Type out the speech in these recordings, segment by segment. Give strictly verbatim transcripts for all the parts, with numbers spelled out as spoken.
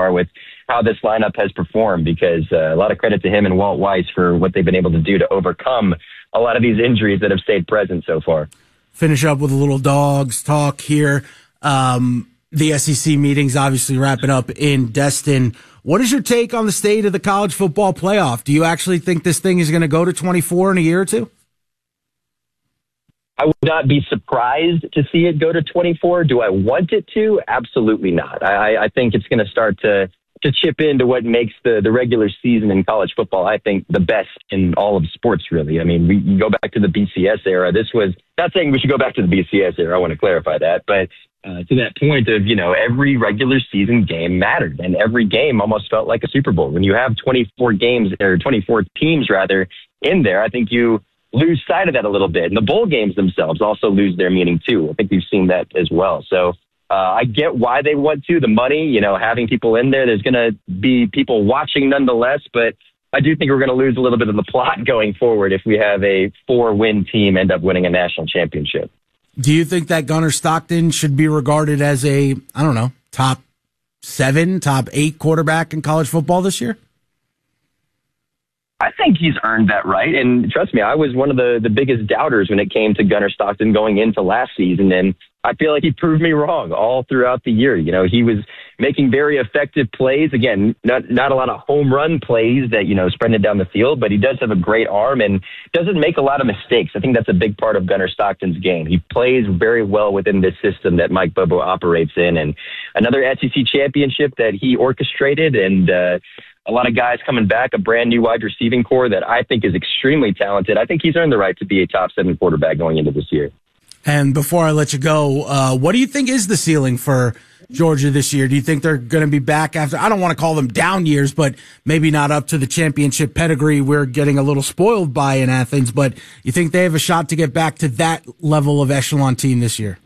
far with how this lineup has performed, because uh, a lot of credit to him and Walt Weiss for what they've been able to do to overcome a lot of these injuries that have stayed present so far. Finish up with a little Dogs talk here. Um, the S E C meeting's obviously wrapping up in Destin. What is your take on the state of the college football playoff? Do you actually think this thing is going to go to twenty-four in a year or two? I would not be surprised to see it go to twenty-four. Do I want it to? Absolutely not. I, I think it's going to start to to chip into what makes the, the regular season in college football, I think, the best in all of sports, really. I mean, we you go back to the B C S era. This was, not saying we should go back to the B C S era. I want to clarify that. But uh, to that point of, you know, every regular season game mattered, and every game almost felt like a Super Bowl. When you have twenty-four games, or twenty-four teams, rather, in there, I think you lose sight of that a little bit. And the bowl games themselves also lose their meaning, too. I think we've seen that as well. So, Uh, I get why they want to. The money, you know, having people in there, there's going to be people watching nonetheless, but I do think we're going to lose a little bit of the plot going forward if we have a four-win team end up winning a national championship. Do you think that Gunnar Stockton should be regarded as a, I don't know, top seven, top eight quarterback in college football this year? I think he's earned that right. And trust me, I was one of the, the biggest doubters when it came to Gunnar Stockton going into last season. And I feel like he proved me wrong all throughout the year. You know, he was making very effective plays. Again, not not a lot of home run plays that, you know, spreading it down the field, but he does have a great arm and doesn't make a lot of mistakes. I think that's a big part of Gunnar Stockton's game. He plays very well within this system that Mike Bobo operates in. And another S E C championship that he orchestrated, and uh, a lot of guys coming back, a brand new wide receiving core that I think is extremely talented. I think he's earned the right to be a top seven quarterback going into this year. And before I let you go, uh, what do you think is the ceiling for Georgia this year? Do you think they're going to be back after, I don't want to call them down years, but maybe not up to the championship pedigree we're getting a little spoiled by in Athens, but you think they have a shot to get back to that level of echelon team this year?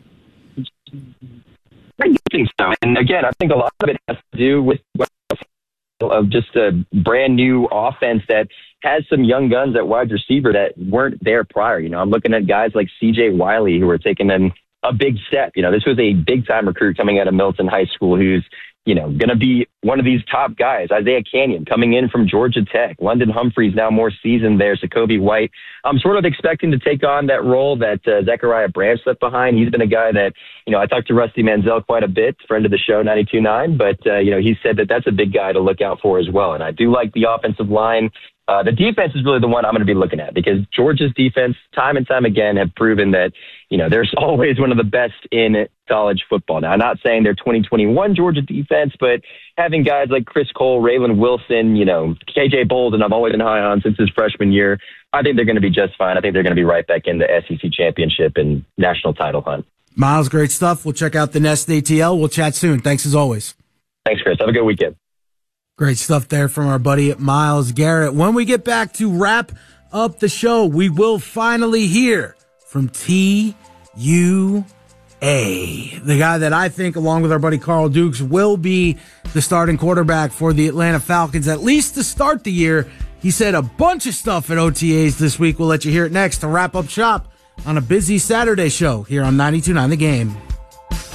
I think so. And again, I think a lot of it has to do with of just a brand new offense that has some young guns at wide receiver that weren't there prior. You know, I'm looking at guys like C J Wiley who are taking in a big step. You know, this was a big time recruit coming out of Milton High School who's, you know, going to be one of these top guys. Isaiah Canyon coming in from Georgia Tech. London Humphreys now more seasoned there. Jacoby White. I'm sort of expecting to take on that role that uh, Zechariah Branch left behind. He's been a guy that, you know, I talked to Rusty Manziel quite a bit, friend of the show, ninety-two point nine, but, uh, you know, he said that that's a big guy to look out for as well. And I do like the offensive line. Uh, the defense is really the one I'm going to be looking at, because Georgia's defense, time and time again, have proven that, you know, there's always one of the best in college football. Now, I'm not saying they're twenty twenty-one Georgia defense, but having guys like Chris Cole, Raylan Wilson, you know, K J Bolden, I've always been high on since his freshman year. I think they're going to be just fine. I think they're going to be right back in the S E C championship and national title hunt. Miles, great stuff. We'll check out the Nest A T L. We'll chat soon. Thanks as always. Thanks, Chris. Have a good weekend. Great stuff there from our buddy Myles Garrett. When we get back to wrap up the show, we will finally hear from T U A, the guy that I think, along with our buddy Carl Dukes, will be the starting quarterback for the Atlanta Falcons, at least to start the year. He said a bunch of stuff at O T As this week. We'll let you hear it next to wrap up shop on a busy Saturday show here on ninety-two point nine The Game.